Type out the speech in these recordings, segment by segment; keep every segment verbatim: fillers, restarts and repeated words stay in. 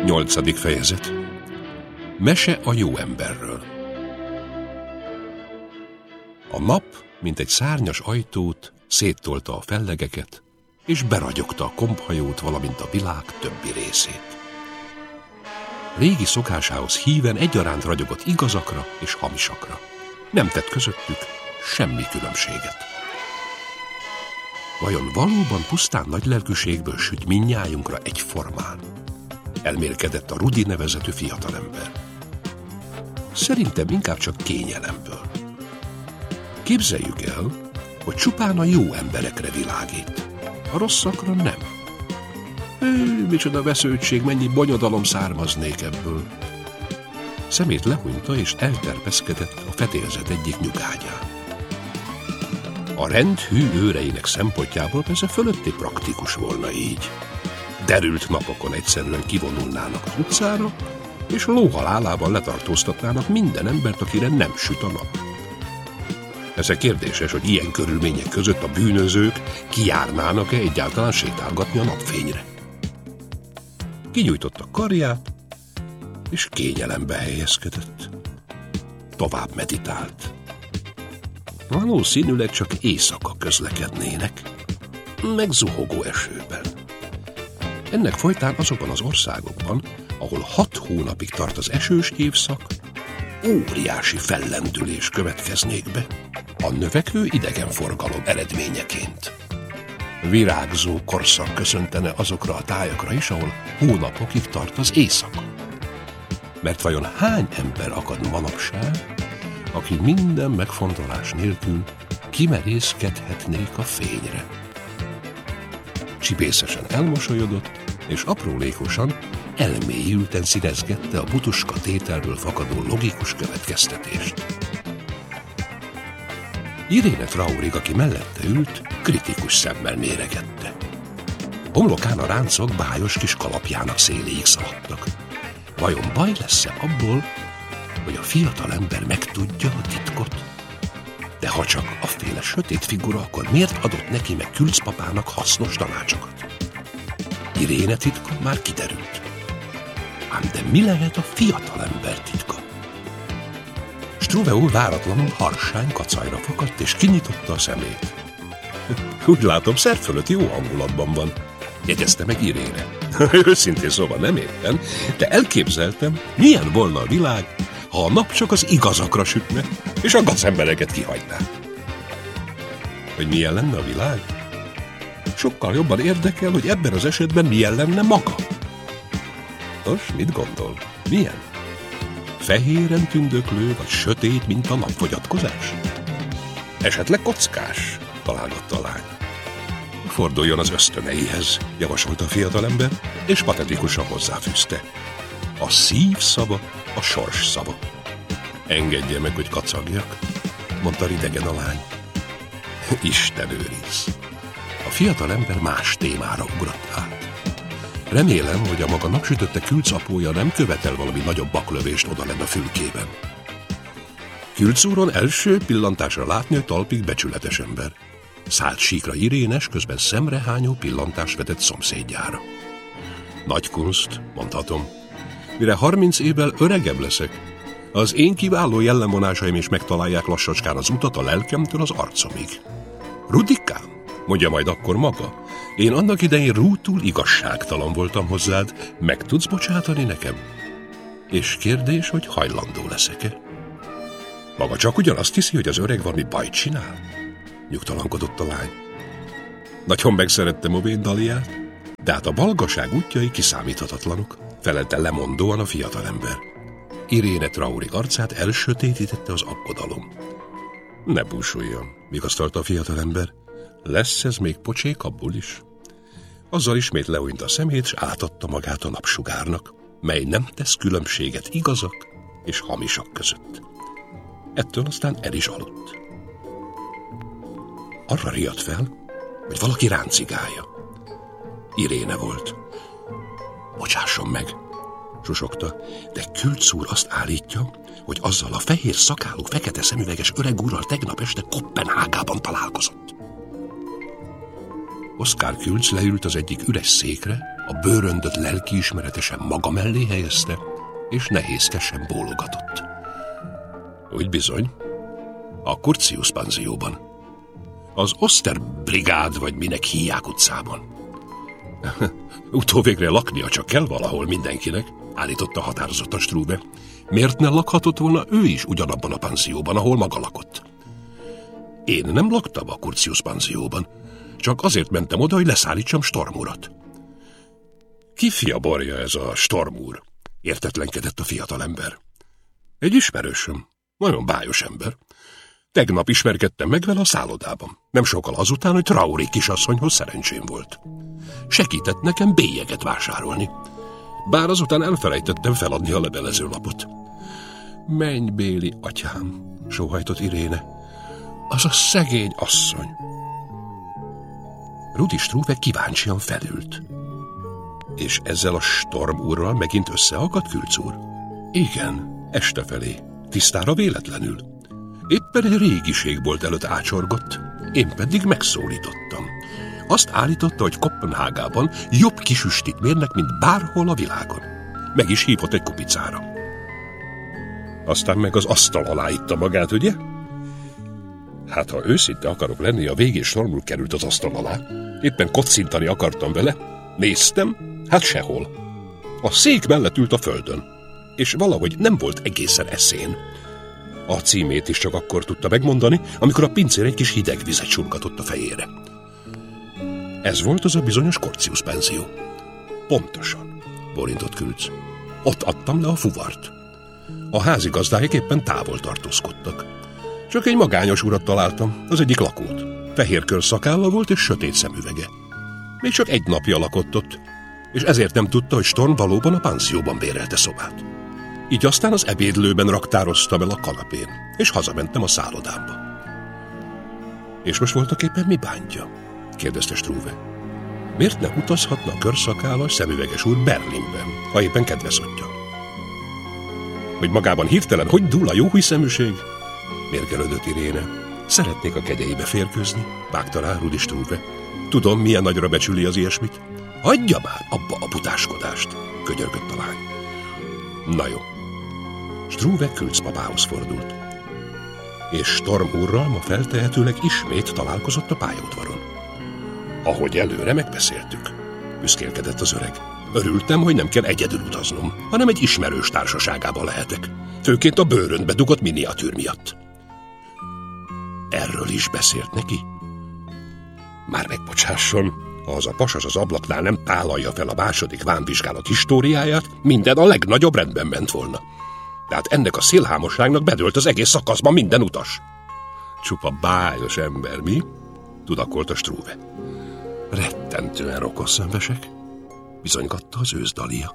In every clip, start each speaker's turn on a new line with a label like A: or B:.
A: Nyolcadik fejezet. Mese a jó emberről. A nap, mint egy szárnyas ajtót, széttolta a fellegeket, és beragyogta a komphajót, valamint a világ többi részét. Régi szokásához híven egyaránt ragyogott igazakra és hamisakra. Nem tett közöttük semmi különbséget. Vajon valóban pusztán nagylelkűségből süt mindnyájunkra egyformán? Elmélkedett a Rudi nevezetű fiatalember. Szerintem inkább csak kényelemből. Képzeljük el, hogy csupán a jó emberekre világít, a rosszakra nem. Hű, micsoda vesződtség, mennyi bonyodalom származnék ebből. Szemét lehúnyta és elterpeszkedett a fedélzet egyik nyugágyán. A rend hű őreinek szempontjából persze fölötti praktikus volna így. Derült napokon egyszerűen kivonulnának az utcára, és lóhalálában letartóztatnának minden embert, akire nem süt a nap. Persze kérdéses, hogy ilyen körülmények között a bűnözők kijárnának-e egyáltalán sétálgatni a napfényre. Kinyújtotta karját, és kényelembe helyezkedett. Tovább meditált. Valószínűleg csak éjszaka közlekednének, meg zuhogó esőben. Ennek folytán azokban az országokban, ahol hat hónapig tart az esős évszak, óriási fellendülés következnék be, a növekvő idegenforgalom eredményeként. Virágzó korszak köszöntene azokra a tájakra is, ahol hónapokig tart az éjszaka. Mert vajon hány ember akad manapság, aki minden megfontolás nélkül kimerészkedhetnék a fényre? Csibészesen elmosolyodott, és aprólékosan, elmélyülten színezgette a butuska tételből fakadó logikus következtetést. Iréne Traurig, aki mellette ült, kritikus szemmel méregette. Homlokán a ráncok bájos kis kalapjának széléig szaladtak. Vajon baj lesz-e abból, hogy a fiatal ember megtudja a titkot? De ha csak afféle sötét figura, akkor miért adott neki meg Külcpapának hasznos tanácsokat? Iréne titka már kiderült. Ám de mi lehet a fiatal ember titka? Struve úr váratlanul harsány kacajra fakadt, és kinyitotta a szemét. Úgy látom, szerb fölött jó hangulatban van, jegyezte meg Iréne. Őszintén szóval nem értem, de elképzeltem, milyen volna a világ, ha a nap csak az igazakra sütne, és a gazembereket kihagyná. Hogy milyen lenne a világ? Sokkal jobban érdekel, hogy ebben az esetben milyen lenne maga. Nos, mit gondol? Milyen? Fehéren tündöklő, vagy sötét, mint a napfogyatkozás? Esetleg kockás, találgatta a lány. Forduljon az ösztöneihez, javasolta a fiatalember, és patetikusan hozzáfűzte. A szív szava, a sors szava. Engedje meg, hogy kacagjak, mondta ridegen a lány. Isten őriz. A fiatalember más témára ugrott át. Remélem, hogy a maga napsütötte Külc apója nem követel valami nagyobb baklövést odalenn a fülkében. Külc úron első pillantásra látni, hogy talpig becsületes ember. Szállt síkra Irénes, közben szemrehányó pillantást vetett szomszédjára. Nagy kunst, mondhatom. Mire harminc évvel öregebb leszek, az én kiváló jellemvonásaim is megtalálják lassacskán az utat a lelkemtől az arcomig. Rudikám, mondja majd akkor maga, én annak idején rútul igazságtalan voltam hozzád, meg tudsz bocsátani nekem? És kérdés, hogy hajlandó leszek-e? Maga csak ugyanazt hiszi, hogy az öreg valami bajt csinál? Nyugtalankodott a lány. Nagyon megszerettem a Daliát, de hát a balgaság útjai kiszámíthatatlanok, felelte lemondóan a fiatalember. Iréne Traurig arcát elsötétítette az aggodalom. Ne búsuljon, vigasztalta a fiatalember. Lesz ez még pocsék abból is? Azzal ismét lehúnyta a szemét, s átadta magát a napsugárnak, mely nem tesz különbséget igazak és hamisak között. Ettől aztán el is aludt. Arra riadt fel, hogy valaki ráncigálja. Iréne volt. Bocsásson meg, susogta, de Külc úr azt állítja, hogy azzal a fehér szakálú, fekete szemüveges öreg úrral tegnap este Koppenhágában találkozott. Oszkár Külc leült az egyik üres székre, a bőröndöt lelkiismeretesen maga mellé helyezte, és nehézkesen bólogatott. Úgy bizony, a Curtius panzióban. Az Oszterbrigád, vagy minek hívják utcában. Utóvégre laknia csak kell valahol mindenkinek, állította határozottan Struve. Miért ne lakhatott volna ő is ugyanabban a panzióban, ahol maga lakott? Én nem laktam a Curtius panzióban, csak azért mentem oda, hogy leszállítsam Storm urat. Ki fiaborja ez a Storm úr? Értetlenkedett a fiatalember. Egy ismerősöm, nagyon bájos ember. Tegnap ismerkedtem meg vele a szállodában, nem sokkal azután, hogy Traori kisasszonyhoz szerencsém volt. Segített nekem bélyeket vásárolni, bár azután elfelejtettem feladni a levelezőlapot. Menj, Béli atyám, sóhajtott Iréne. Az a szegény asszony. Rudi Struve kíváncsian felült. És ezzel a Storm úrral megint összeakadt Külc úr? Igen, este felé, tisztára véletlenül. Éppen egy régiségbolt előtt ácsorgott, én pedig megszólítottam. Azt állította, hogy Koppenhágában jobb kisüstit mérnek, mint bárhol a világon. Meg is hívott egy kupicára. Aztán meg az asztal alá itta magát, ugye? Hát, ha őszinte akarok lenni, a végén Storm úr került az asztal alá. Éppen kocintani akartam vele. Néztem, hát sehol. A szék mellett ült a földön, és valahogy nem volt egészen eszén. A címét is csak akkor tudta megmondani, amikor a pincér egy kis hideg vizet surgatott a fejére. Ez volt az a bizonyos Curtius penzió. Pontosan, borintott Külc. Ott adtam le a fuvart. A házigazdáik éppen távol tartózkodtak. Csak egy magányos urat találtam, az egyik lakót. Fehér körszakálla volt és sötét szemüvege. Még csak egy napja lakott ott, és ezért nem tudta, hogy Storm valóban a panzióban bérelte szobát. Így aztán az ebédlőben raktároztam el a kanapén, és hazamentem a szállodámba. És most voltak éppen mi bántja? Kérdezte Struve. Miért ne utazhatna a körszakállas szemüveges úr Berlinben, ha éppen kedveszottja? Hogy magában hirtelen hogy dúl a jóhiszeműség? Mérgelődött Iréne. Szeretnék a kegyeibe férkőzni, vágta rá Rudi Struve. Tudom, milyen nagyra becsüli az ilyesmit. Hagyja már abba a butáskodást, könyörgött a lány. Na jó. Struve Külc papához fordult. És Storm úrral ma feltehetőleg ismét találkozott a pályaudvaron. Ahogy előre megbeszéltük, büszkélkedett az öreg. Örültem, hogy nem kell egyedül utaznom, hanem egy ismerős társaságában lehetek. Főként a bőröndbe dugott miniatűr miatt. Erről is beszélt neki? Már megbocsásson, ha az a pasas az ablaknál nem tálalja fel a második vámvizsgálat históriáját, minden a legnagyobb rendben ment volna. Tehát ennek a szélhámosságnak bedőlt az egész szakaszban minden utas. Csupa bájos ember, mi? Tudakolta Struve. Rettentően rokosszemvesek, bizonygatta az őszdalia.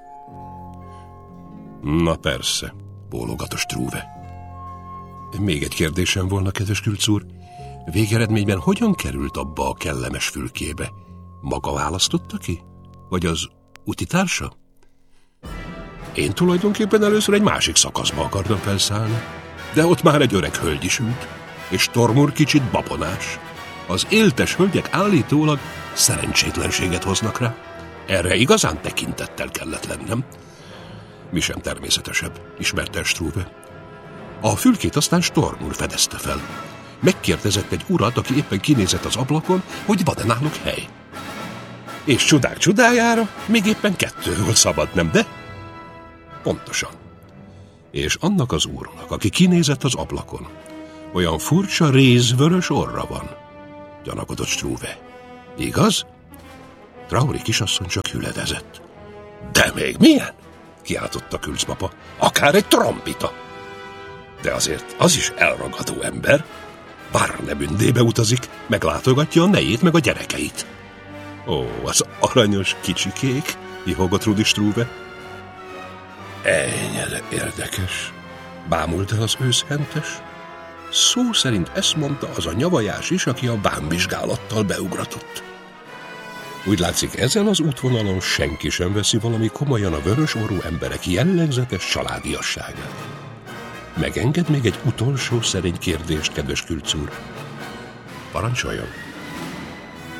A: Na persze, bólogat a Struve. Még egy kérdésem volna, kedves Külc úr. Végeredményben hogyan került abba a kellemes fülkébe? Maga választotta ki? Vagy az utitársa? Én tulajdonképpen először egy másik szakaszba akartam felszállni, de ott már egy öreg hölgy is ült, és Storm úr kicsit babonás. Az éltes hölgyek állítólag szerencsétlenséget hoznak rá. Erre igazán tekintettel kellett lennem. Mi sem természetesebb, ismerte Struve. A fülkét aztán Storm úr fedezte fel. Megkérdezett egy urat, aki éppen kinézett az ablakon, hogy van-e náluk hely. És csodák csodájára még éppen kettő volt szabad, nem de? Pontosan. És annak az úrnak, aki kinézett az ablakon, olyan furcsa rézvörös orra van, gyanakodott Struve. Igaz? Traori kisasszony csak hüledezett. De még milyen? Kiáltotta Külcpapa. Akár egy trombita. De azért az is elragadó ember. Warnemündébe utazik, meglátogatja a nejét meg a gyerekeit. Ó, az aranyos kicsikék, ihogott Rudi Struve. Ennyire érdekes, bámult el az őszhentes. Szó szerint ezt mondta az a nyavajás is, aki a vámvizsgálattal beugratott. Úgy látszik, ezen az útvonalon senki sem veszi valami komolyan a vörös orrú emberek jellegzetes családiasságát. Megenged még egy utolsó szerény kérdést, kedves Külc úr? Parancsoljon.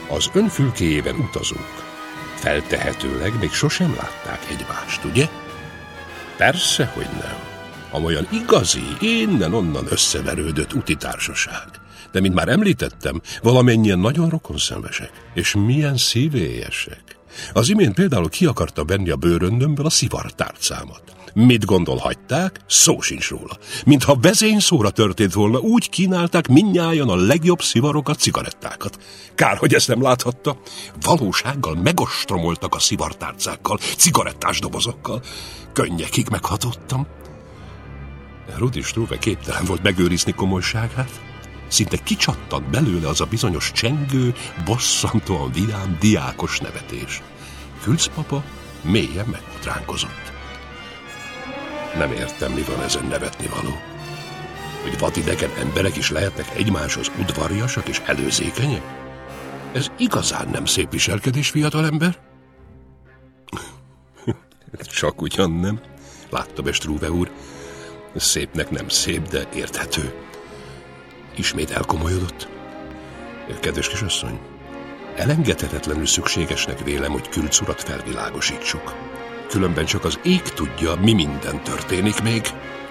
A: Az ön fülkéjében utazók feltehetőleg még sosem látták egymást, ugye? Persze, hogy nem. Amolyan igazi, innen-onnan összeverődött utitársaság. De, mint már említettem, valamennyien nagyon rokonszenvesek, és milyen szívélyesek. Az imént például ki akarta venni a bőröndömből a szivartárcámat. Mit gondol, hagyták? Szó sincs róla. Mintha vezényszóra történt volna, úgy kínálták mindnyájan a legjobb szivarokat, cigarettákat. Kár, hogy ezt nem láthatta. Valósággal megostromoltak a szivartárcákkal, cigarettás dobozokkal. Könnyekig meghatottam. Rudi Struve képtelen volt megőrizni komolyságát. Szinte kicsattant belőle az a bizonyos csengő, bosszantóan vidám, diákos nevetés. Fülc papa mélyen megbotránkozott. Nem értem, mi van ezen nevetnivaló. Hogy vadidegen emberek is lehetnek egymáshoz udvariasak és előzékenyek? Ez igazán nem szép viselkedés, fiatalember? Csak ugyan nem, látta be Struve úr. Szépnek nem szép, de érthető. Ismét elkomolyodott. Kedves kisasszony, elengedhetetlenül szükségesnek vélem, hogy Külc urat felvilágosítsuk. Különben csak az ég tudja, mi minden történik még.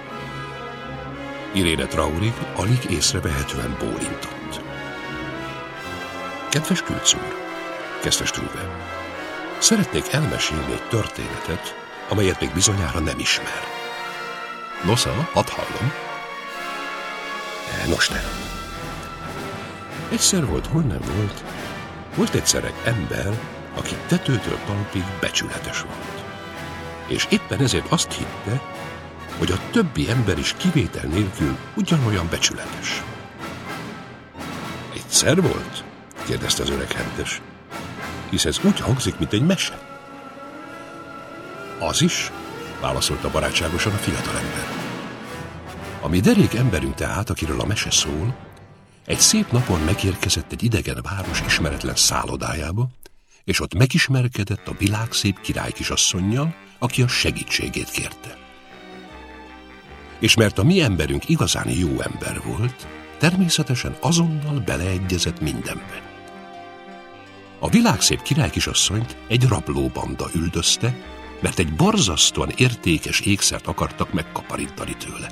A: Iréne Traurig alig észrevehetően bólintott. Kedves Külc úr, kezdte Struve, szeretnék elmesélni egy történetet, amelyet még bizonyára nem ismer. Nosza, hadd hallom. Nos nem. Egyszer volt, hol nem volt. Volt egyszer egy ember, aki tetőtől talpig becsületes volt. És éppen ezért azt hitte, hogy a többi ember is kivétel nélkül ugyanolyan becsületes. Egyszer volt? Kérdezte az öreg hentes. Hisz ez úgy hangzik, mint egy mese. Az is? Válaszolta barátságosan a fiatalember. A mi derék emberünk tehát, akiről a mese szól, egy szép napon megérkezett egy idegen város ismeretlen szállodájába, és ott megismerkedett a világszép királykisasszonnyal, aki a segítségét kérte. És mert a mi emberünk igazán jó ember volt, természetesen azonnal beleegyezett mindenbe. A világszép királykisasszonyt egy rablóbanda üldözte, mert egy borzasztóan értékes ékszert akartak megkaparintani tőle.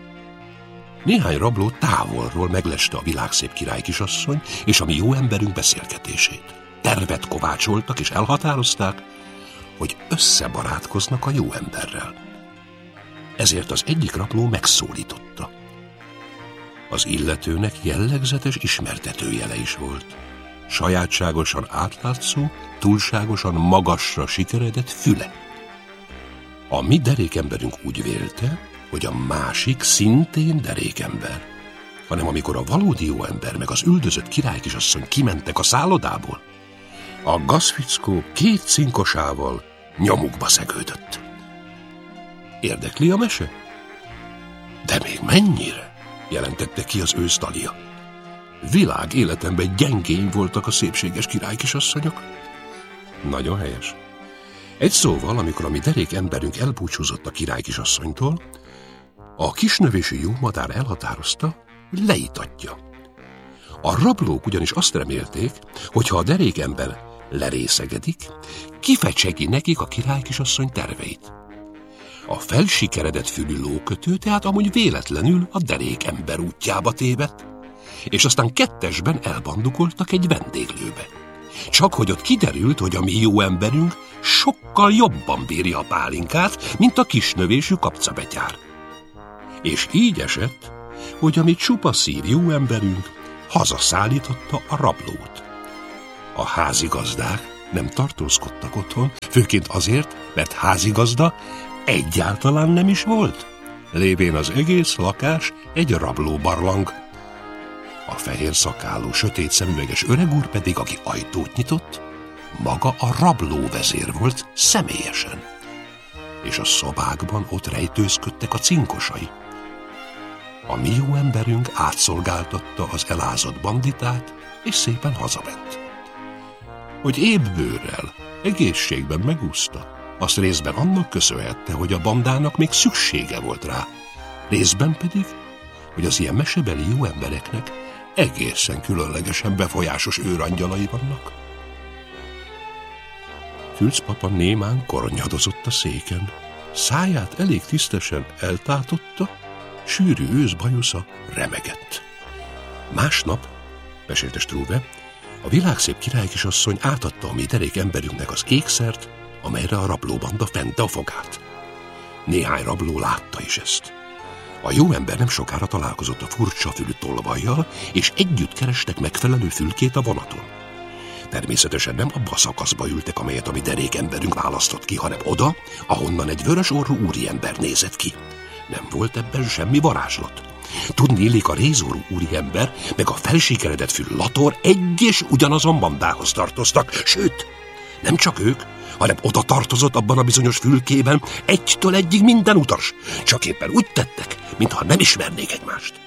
A: Néhány rabló távolról megleste a világszép királykisasszony és a mi jó emberünk beszélgetését. Tervet kovácsoltak és elhatározták, hogy összebarátkoznak a jó emberrel. Ezért az egyik rabló megszólította. Az illetőnek jellegzetes ismertetőjele is volt. Sajátságosan átlátszó, túlságosan magasra sikeredett füle. A mi derékemberünk úgy vélte, hogy a másik szintén derékember, hanem amikor a valódi jó ember meg az üldözött királykisasszony kimentek a szállodából, a gazfickó két cinkosával nyomukba szegődött. Érdekli a mese? De még mennyire? Jelentette ki az ősztalia. Világ életemben gyengény voltak a szépséges királykisasszonyok. Nagyon helyes. Egy szóval, amikor a mi derék emberünk elbúcsúzott a királykisasszonytól, a kisnövésű jó madár elhatározta, hogy leítatja. A rablók ugyanis azt remélték, hogy ha a derék ember lerészegedik, kifecsegi nekik a királykisasszony terveit. A felsikeredett fülű lókötő tehát amúgy véletlenül a derék ember útjába tévedt, és aztán kettesben elbandukoltak egy vendéglőbe. Csak hogy ott kiderült, hogy a mi jó emberünk sokkal jobban bírja a pálinkát, mint a kisnövésű kapcabetyár. És így esett, hogy a mi csupa szív jó emberünk hazaszállította a rablót. A házigazdák nem tartózkodtak otthon, főként azért, mert házigazda egyáltalán nem is volt, lévén az egész lakás egy rablóbarlang. A fehér szakálú, sötét szemüveges öreg úr pedig, aki ajtót nyitott, maga a rablóvezér volt személyesen. És a szobákban ott rejtőzködtek a cinkosai. A mi jó emberünk átszolgáltatta az elázott banditát, és szépen hazament. Hogy épp bőrrel, egészségben megúszta, azt részben annak köszönhette, hogy a bandának még szüksége volt rá, részben pedig, hogy az ilyen mesebeli jó embereknek egészen különlegesen befolyásos őrangyalai vannak. Külc papa némán kornyadozott a széken, száját elég tisztesen eltátotta, sűrű őszbajusza remegett. Másnap, mesélte Struve, a világszép királykisasszony átadta a mi derék emberünknek az ékszert, amelyre a rablóbanda fente a fogát. Néhány rabló látta is ezt. A jó ember nem sokára találkozott a furcsa fülű tolvajjal, és együtt kerestek megfelelő fülkét a vonaton. Természetesen nem abba a szakaszba ültek, amelyet a mi derék emberünk választott ki, hanem oda, ahonnan egy vörös orrú úriember nézett ki. Nem volt ebben semmi varázslat. Tudnélik, a rézorú úriember meg a felsikeredett fül Lator egy és ugyanazon bandához tartoztak, sőt, nem csak ők, hanem oda tartozott abban a bizonyos fülkében egytől egyig minden utas, csak éppen úgy tettek, mintha nem ismernék egymást.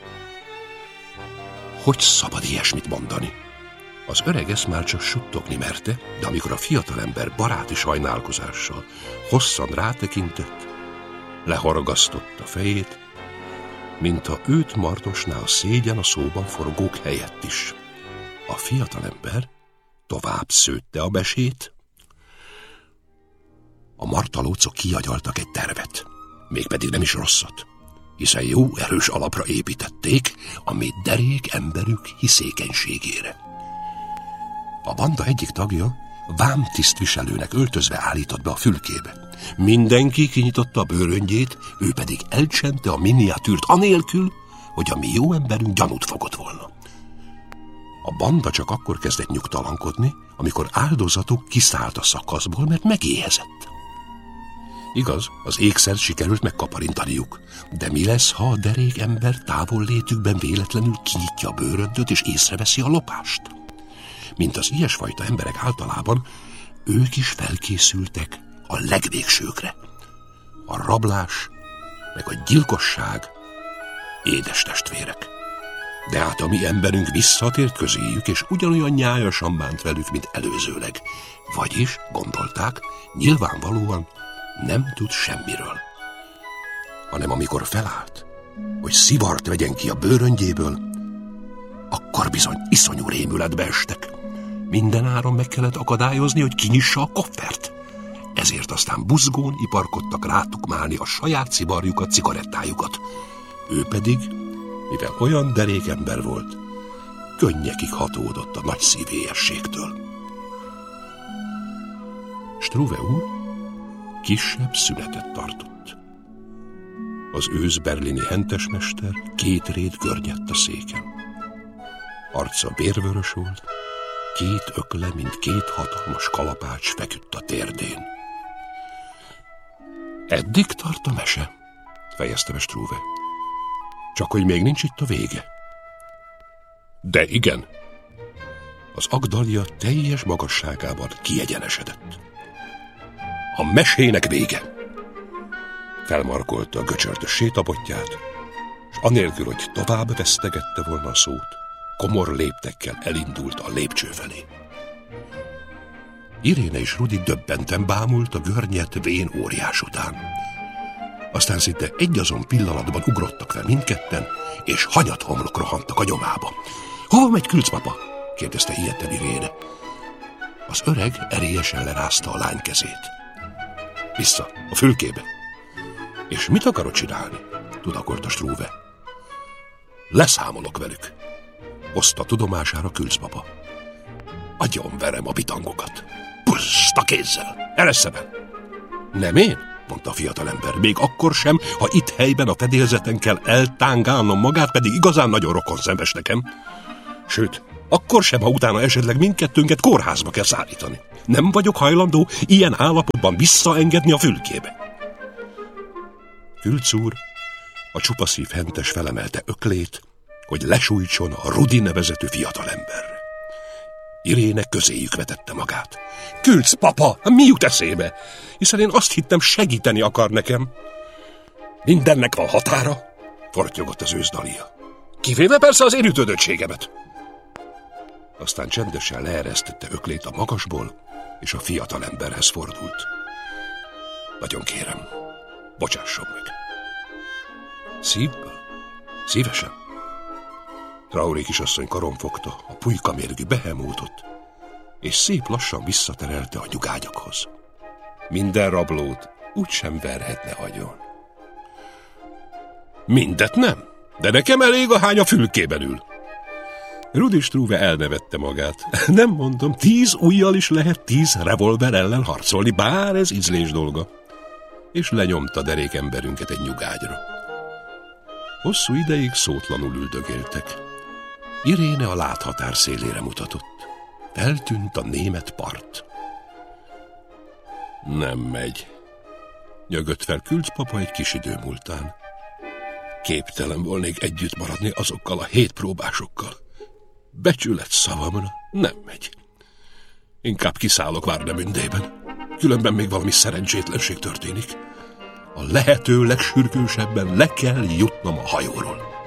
A: Hogy szabad ilyesmit mondani? Az öreg ezt már csak suttogni merte, de amikor a fiatalember baráti sajnálkozással hosszan rátekintett, lehorgasztotta fejét, mintha őt martosná a szégyen a szóban forgók helyett is. A fiatalember tovább szőtte a mesét. A martalócok kiagyaltak egy tervet, mégpedig nem is rosszat, hiszen jó erős alapra építették a mi derék emberük hiszékenységére. A banda egyik tagja vám tisztviselőnek öltözve állított be a fülkébe. Mindenki kinyitotta a bőröngyét, ő pedig elcsente a miniatűrt anélkül, hogy a mi jó emberünk gyanút fogott volna. A banda csak akkor kezdett nyugtalankodni, amikor áldozatuk kiszállt a szakaszból, mert megéhezett. Igaz, az ékszert sikerült megkaparintaniuk, de mi lesz, ha a derék ember távollétükben véletlenül kinyitja a bőröndöt és észreveszi a lopást? Mint az ilyesfajta emberek általában, ők is felkészültek a legvégsőkre. A rablás, meg a gyilkosság édes testvérek. De hát a mi emberünk visszatért közéjük, és ugyanolyan nyájasan bánt velük, mint előzőleg. Vagyis, gondolták, nyilvánvalóan nem tud semmiről. Hanem amikor felállt, hogy szivart vegyen ki a bőröngyéből, akkor bizony iszonyú rémületbe estek. Mindenáron meg kellett akadályozni, hogy kinyissa a koffert. Ezért aztán buzgón iparkodtak rátukmálni a saját cibarjukat, cigarettájukat. Ő pedig, mivel olyan derék ember volt, könnyekig hatódott a nagy szívélyességtől. Struve úr kisebb szünetet tartott. Az ősz berlini hentesmester két rét görnyedt a széken. Arca bérvörös volt, két ökle, mint két hatalmas kalapács feküdt a térdén. Eddig tart a mese, fejezte be Struve. Csak hogy még nincs itt a vége. De igen. Az Agdalia teljes magasságában kiegyenesedett. A mesének vége. Felmarkolta a göcsörtös sétabotját, és anélkül, hogy tovább vesztegette volna a szót, komor léptekkel elindult a lépcső felé. Iréne és Rudi döbbenten bámult a görnyett vén óriás után. Aztán szinte egyazon pillanatban ugrottak fel mindketten, és hanyathomlok rohantak a nyomába. Hova megy Külc papa? kérdezte ilyetten Iréne. Az öreg erélyesen lerázta a lány kezét. Vissza, a fülkébe. És mit akarod csinálni? Tudakolta Struve. Leszámolok velük, hozta tudomására Külc papa. Agyon verem a bitangokat. Puszta kézzel, eressze be! Nem én? Mondta a fiatalember. Még akkor sem, ha itt helyben a fedélzeten kell eltángálnom magát, pedig igazán nagyon rokonszenves nekem. Sőt, akkor sem, ha utána esetleg mindkettőnket kórházba kell szállítani. Nem vagyok hajlandó ilyen állapotban visszaengedni a fülkébe. Külc úr a csupaszív hentes felemelte öklét, hogy lesújtson a Rudi nevezetű fiatalemberre. Iréne közéjük vetette magát. Külc papa, mi jut eszébe? Hiszen én azt hittem, segíteni akar nekem. Mindennek van határa, fortyogott az őszdalia. Kivéve persze az én ütődöttségemet. Aztán csendesen leeresztette öklét a magasból, és a fiatalemberhez fordult. Nagyon kérem, bocsásson meg. Szívből? Szívesen. Traoré kisasszony karon fogta a pulyka mérgű Behemótot, és szép lassan visszaterelte a nyugágyakhoz. Minden rablót úgysem verhetne agyon. Mindet nem, de nekem elég, ahány a fülkében ül. Rudi Struve elnevette magát. Nem mondom, tíz ujjal is lehet tíz revolver ellen harcolni, bár ez ízlés dolga. És lenyomta derékemberünket egy nyugágyra. Hosszú ideig szótlanul üldögéltek. Iréne a láthatár szélére mutatott. Feltűnt a német part. Nem megy, nyögött fel Külc papa egy kis idő múltán. Képtelen volnék együtt maradni azokkal a hét próbásokkal. Becsület szavamra nem megy. Inkább kiszállok Várnemündében. Különben még valami szerencsétlenség történik. A lehető legsürgősebben le kell jutnom a hajóról.